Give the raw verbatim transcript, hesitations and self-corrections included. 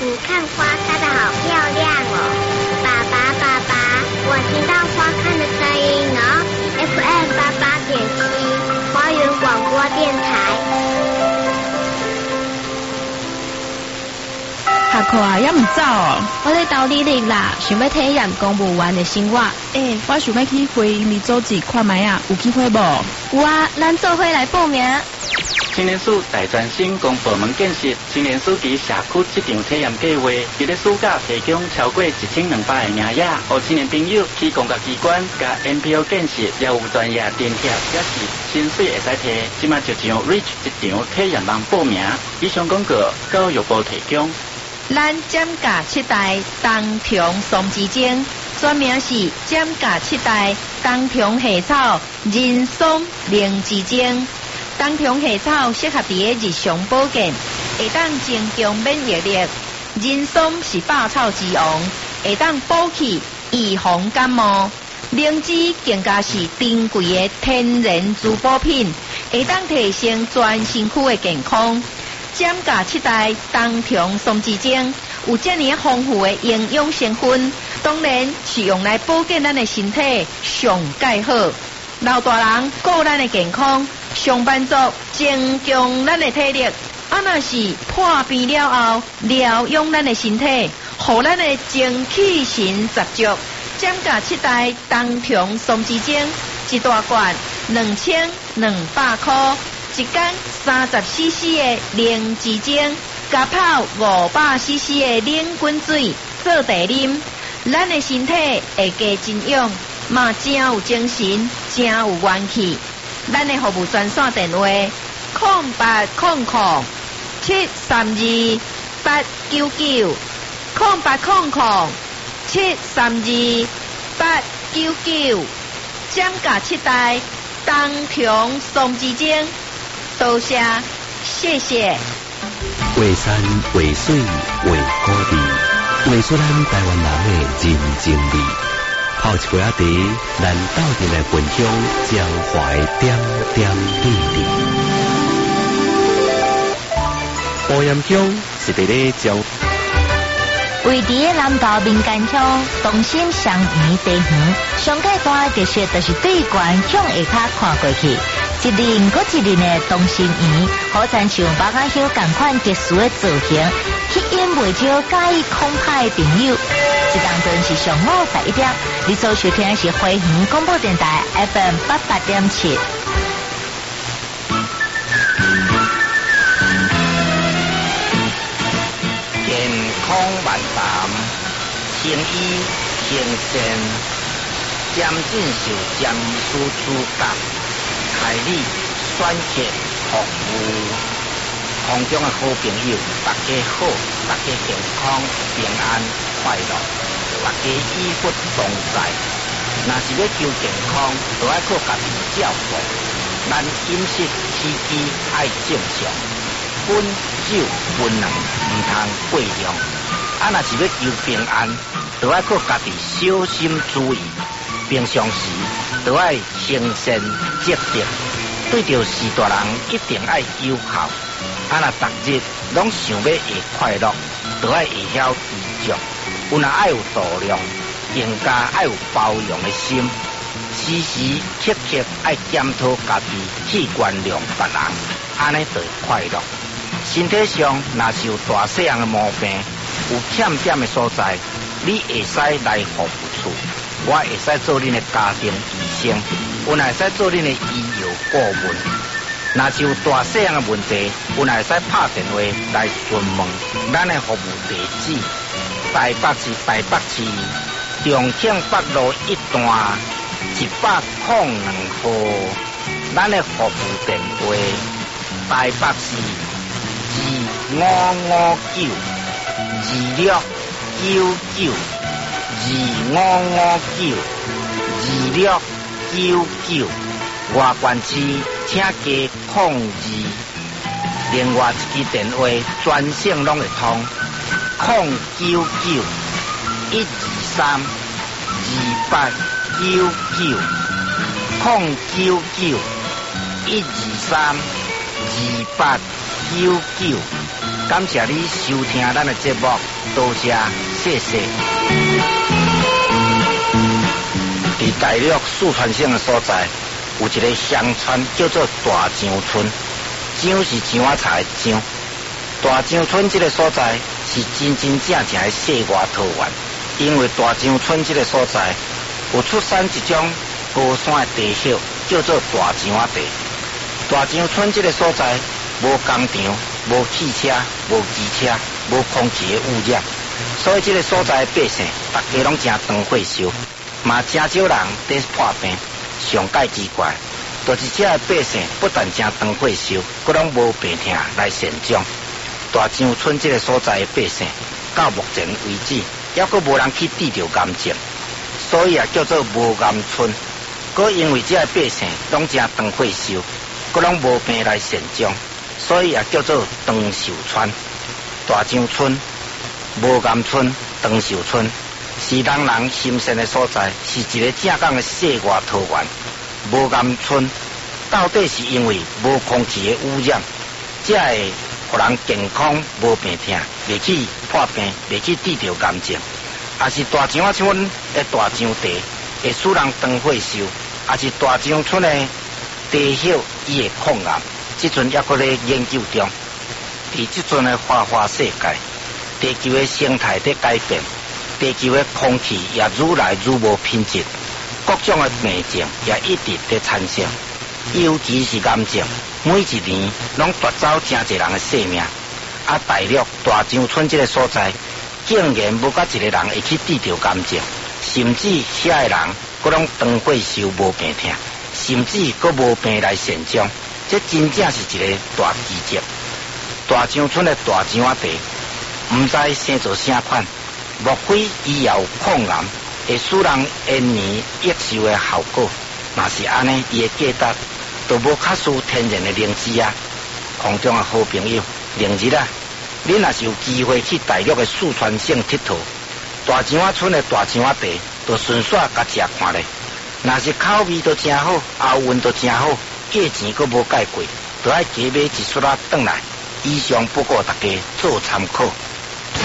你看花开得好漂亮哦！爸爸，爸爸，我听到花开的声音哦 ！F M 八八点七，花园广播电台。 下课啊，也唔走哦。 我在倒履历啦，想要体验公务员的生活。 诶、欸，我想要去回营里组织看卖啊，有机会无？ 有啊，咱做伙来报名。 青年署大专生公部门建设青年书记社区这场体验计划，伫咧暑假提供超过一千两百个名额，予青年朋友去公家机关、甲 N P O 建设，也有专业电贴，也是薪水会使摕。即马就上 Reach 一场体验网报名。以上广告教育部提供。 咱减价七代冬虫松枝精，全名是减价七代冬虫夏草人松灵芝精。冬虫夏草适合伫个日常保健，会当增强免疫力。人松是百草之王，会当补气预防感冒。灵芝更加是珍贵的天然滋补品，会当提升全身躯的健康。减价七代冬虫松枝精有这么丰富的营养成分，当然是用来保健咱的身体上介好。老大人顾咱的健康，上班族增强咱的体力，啊若是破病了后疗养咱的身体，互咱的精气神十足。减价七代冬虫松枝精一大罐两千两百块。一天三十 C C 的灵芝精，加泡五百 C C 的冷滚水做茶啉，咱的身体会加真养，嘛真有精神，真有元气。咱的服务专线电话：零八零零七三二八九九，零八零零七三二八九九，减价七代冬虫松枝精。多谢，谢谢。 画山画水画古地，画出咱台湾人的人情味。泡一杯仔茶，咱斗阵来分享江淮点点滴滴。乌岩乡是伫咧将位伫个南投民间乡东兴双园地园，上界大的特色就是对观向下骹看过去。一年搁一年的东兴园，好亲像百家香同款特殊的造型，吸引袂少介意空拍的朋友。这当阵是上午十一点，你所收听的是花园广播电台 F M 八八点七。 健康万谈，行医行善，渐进受占医师资格。开立选择服务，空中的好朋友，大家好，大家健康平安快乐，大家医不同在。若是要求健康，就要靠家己照顾。咱饮食起居爱正常，本酒分量唔通过量。啊，若是要求平安，就要靠家己小心注意。平常时都要诚信积德，对着士大人一定要友好。啊，若逐日拢想要会快乐，都要会晓知足。有若爱有度量，更加爱有包容的心。时时刻刻爱检讨家己器官量别人，安尼就会快乐。身体上若是有大细样的毛病，有欠点的所在，你会使来服务处。我会使做恁的家庭医生，我会使做恁的医疗顾问。若是有大细样的问题，我会使拍电话来询问。咱的服务地址：台北市台北市重庆北路一段一百零两号。咱的服务电话：台北市二五五九二六九九。二五五九二六九九，外县市请加控二，另外一支电话专线拢会通，控九九一二三二八九九，控九九一二三二八九九。 感谢你收听咱的节目，多谢，谢谢。伫大陆四川省的所在，有一个乡村叫做大樟村，樟是樟仔菜的樟。大樟村这个所在是真真正正的世外桃源，因为大樟村这个所在有出产一种高山的地叶，叫做大樟仔地。大樟村这个所在无工厂、无汽车、无机车、无空气的污染，所以这个所在的百姓大家拢真长岁寿，嘛真少人在破病。上界奇怪，就是这个百姓不但真长岁寿，佮拢无病痛来善终。大樟村这个所在的百姓，到目前为止，还阁无人去治疗癌症，所以也叫做无癌村。佮因为这个百姓拢真长岁寿，佮拢无病来善终，所以也叫做长寿村。大樟村、无癌村、长寿村，是人人心善的所在，是一个正港的世外桃源。无癌村到底是因为无空气的污染，才会互人健康无病痛，袂去破病，袂去治疗癌症。也是大樟仔村的大樟地会使人长岁寿，也是大樟村的地叶伊会抗癌。即阵还阁咧研究中。伫即阵的花花世界，地球的生态在改变，地球的空气也愈来愈无品质，各种的病症也一直在产生，尤其是癌症，每一年拢夺走真侪人的性命。啊，大陆大樟村这个所在，竟然无甲一个人会去治疗癌症，甚至遐个人佫拢长岁寿无病痛，甚至佫无病来善终，这真正是一个大奇迹。大樟村的大樟仔地，唔知生做啥款，莫非伊也有抗癌，会使人延年益寿的效果？若是安尼，伊的价值都无较输天然的灵芝啊！空中的好朋友，明日啊，恁若是有机会去大陆的四川省佚佗，大樟仔村的大樟仔地，就顺续甲食看咧。若是口味都真好，后运都真好，价钱佫无介贵，就爱加买一束仔转来。以上不过大家做参考。